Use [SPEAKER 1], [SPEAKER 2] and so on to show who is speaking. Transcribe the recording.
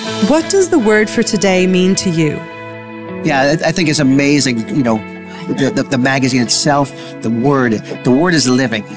[SPEAKER 1] What does the word for today mean to you?
[SPEAKER 2] Yeah, I think it's amazing. The magazine itself, the word is living.